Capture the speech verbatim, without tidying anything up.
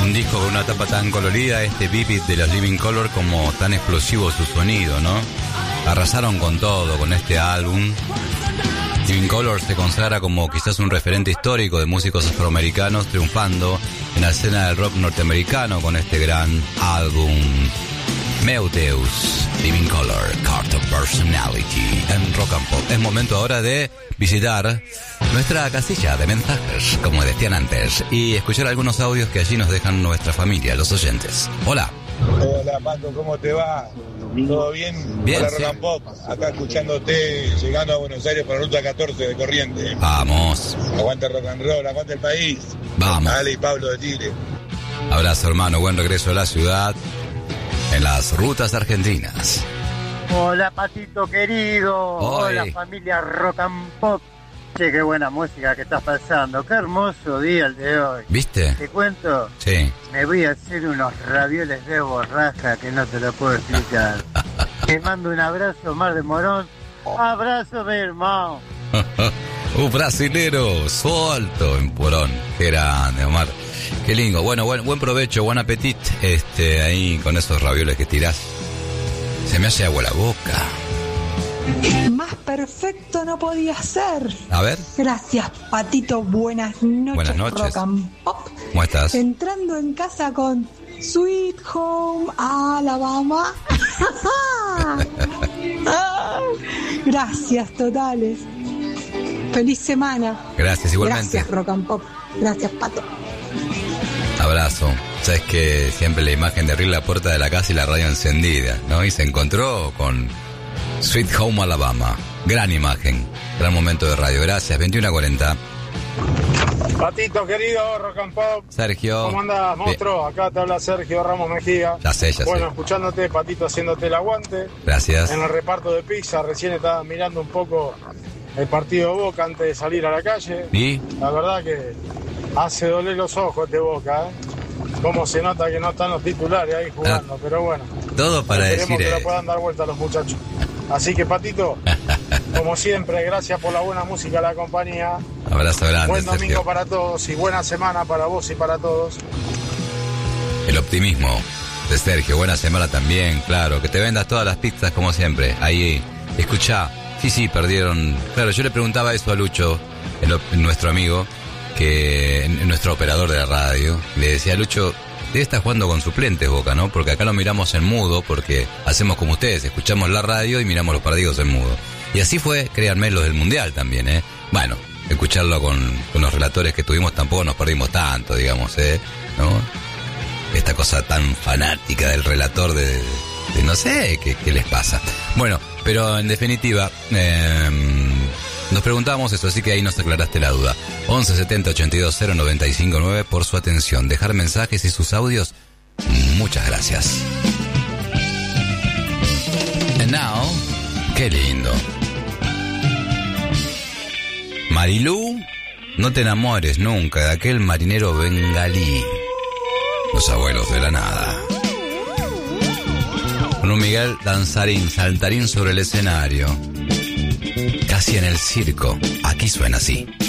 Un disco con una tapa tan colorida, este Vivid de los Living Colour, como tan explosivo su sonido, ¿no? Arrasaron con todo con este álbum. Living Colour se consagra como quizás un referente histórico de músicos afroamericanos, triunfando en la escena del rock norteamericano con este gran álbum. Meu Deus, Living Colour, Cult of Personality en Rock and Pop. Es momento ahora de visitar nuestra casilla de mensajes, como decían antes, y escuchar algunos audios que allí nos dejan nuestra familia, los oyentes. Hola. Hola Pato, ¿cómo te va? ¿Todo bien? Bien, Hola, sí. Rock and Pop, acá escuchándote, llegando a Buenos Aires por la ruta catorce de Corrientes. Vamos. Aguante rock and roll, aguante el país. Vamos. Ale y Pablo de Tigre. Abrazo, hermano, buen regreso a la ciudad en las rutas argentinas. Hola Patito querido, Hoy. hola familia Rock and Pop. Che, qué buena música que estás pasando, qué hermoso día el de hoy. ¿Viste? Te cuento, Sí. me voy a hacer unos ravioles de borraja que no te lo puedo explicar. Te mando un abrazo, Mar de Morón. Abrazo, mi hermano. Un brasilero suelto en Porón. Qué grande, Omar. Qué lindo. Bueno, buen, buen provecho, buen apetito. Este, ahí con esos ravioles que tirás. Se me hace agua la boca. Más perfecto no podía ser. A ver. Gracias, Patito. Buenas noches. Buenas noches. Rock and Pop. ¿Cómo estás? Entrando en casa con Sweet Home Alabama. Gracias, totales. Feliz semana. Gracias, igualmente. Gracias, Rock and Pop. Gracias, Pato. Abrazo. Sabes que siempre la imagen de abrir la puerta de la casa y la radio encendida, ¿no? Y se encontró con Sweet Home Alabama. Gran imagen. Gran momento de radio. Gracias. veintiuno a cuarenta. Patito querido, Rock and Pop. Sergio. ¿Cómo andás, monstruo? Acá te habla Sergio Ramos Mejía. Ya sé, ya Bueno, sé. escuchándote, Patito, haciéndote el aguante. Gracias. En el reparto de pizza, recién estaba mirando un poco el partido de Boca antes de salir a la calle. ¿Y? La verdad que hace doler los ojos este Boca, ¿eh? Cómo se nota que no están los titulares ahí jugando, Ah, pero bueno. todo para esperemos decir que eso. la puedan dar vuelta a los muchachos. Así que, Patito, como siempre, gracias por la buena música, la compañía. Abrazo grande, Buen domingo Sergio. para todos y buena semana para vos y para todos. El optimismo de Sergio. Buena semana también, claro. Que te vendas todas las pizzas como siempre. Ahí, escuchá. Sí, sí, perdieron. Claro, yo le preguntaba eso a Lucho, el, el- nuestro amigo, que el- nuestro operador de la radio. Le decía, Lucho, debe estar jugando con suplentes Boca, ¿no? Porque acá lo miramos en mudo, porque hacemos como ustedes, escuchamos la radio y miramos los partidos en mudo. Y así fue, créanme, los del Mundial también, ¿eh? Bueno, escucharlo con, con los relatores que tuvimos tampoco nos perdimos tanto, digamos, ¿eh? ¿No? Esta cosa tan fanática del relator de, de no sé qué, qué les pasa. Bueno, pero en definitiva, eh, nos preguntábamos eso, así que ahí nos aclaraste la duda. once setenta ochenta y dos cero noventa y cinco nueve por su atención. Dejar mensajes y sus audios, muchas gracias. And now, qué lindo. Marilú, no te enamores nunca de aquel marinero bengalí. Los abuelos de la nada. Con un Miguel danzarín, saltarín sobre el escenario. Casi en el circo. Aquí suena así.